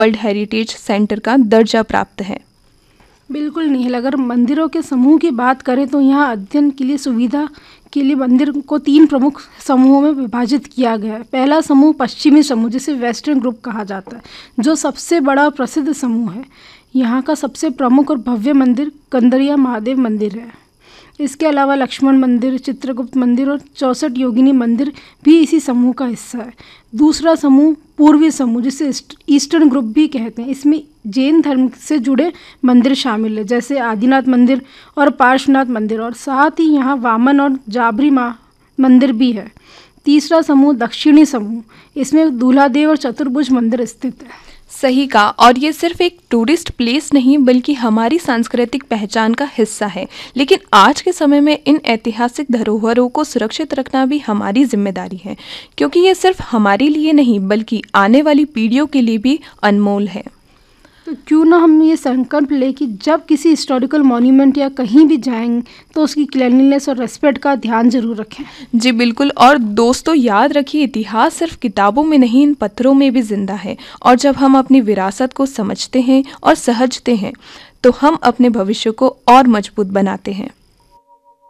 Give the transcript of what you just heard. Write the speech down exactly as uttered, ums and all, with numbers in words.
World heritage centre का दर्जा प्राप्त है। बिल्कुल निहिल, अगर मंदिरों के समूह की बात करें तो यहाँ अध्ययन के लिए सुविधा के लिए मंदिर को तीन प्रमुख समूहों में विभाजित किया गया है। पहला समूह पश्चिमी समूह, जिसे वेस्टर्न ग्रुप कहा जाता है, जो सबसे बड़ा और प्रसिद्ध समूह है। यहाँ का सबसे प्रमुख और भव्य मंदिर कंदरिया महादेव मंदिर है। इसके अलावा लक्ष्मण मंदिर, चित्रगुप्त मंदिर और चौसठ योगिनी मंदिर भी इसी समूह का हिस्सा है। दूसरा समूह पूर्वी समूह, जिसे ईस्टर्न ग्रुप भी कहते हैं। इसमें जैन धर्म से जुड़े मंदिर शामिल है, जैसे आदिनाथ मंदिर और पार्श्वनाथ मंदिर, और साथ ही यहाँ वामन और जाबरी माँ मंदिर भी है। तीसरा समूह दक्षिणी समूह, इसमें दूल्हादेव और चतुर्भुज मंदिर स्थित है। सही कहा, और ये सिर्फ एक टूरिस्ट प्लेस नहीं बल्कि हमारी सांस्कृतिक पहचान का हिस्सा है। लेकिन आज के समय में इन ऐतिहासिक धरोहरों को सुरक्षित रखना भी हमारी जिम्मेदारी है, क्योंकि ये सिर्फ हमारे लिए नहीं बल्कि आने वाली पीढ़ियों के लिए भी अनमोल है। तो क्यों ना हम ये संकल्प लें कि जब किसी हिस्टोरिकल मॉन्यूमेंट या कहीं भी जाएंगे तो उसकी क्लीनलीनेस और रेस्पेक्ट का ध्यान जरूर रखें। जी बिल्कुल, और दोस्तों याद रखिए, इतिहास सिर्फ किताबों में नहीं, इन पत्थरों में भी जिंदा है। और जब हम अपनी विरासत को समझते हैं और सहेजते हैं तो हम अपने भविष्य को और मजबूत बनाते हैं।